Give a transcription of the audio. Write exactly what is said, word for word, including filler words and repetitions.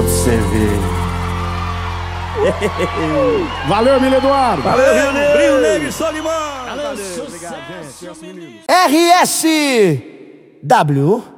você ver. Valeu, Emílio Eduardo. Valeu, Rio Negro. Rio Negro e Solimão. Valeu, Valeu, sucesso, obrigado, gente. menino. R S W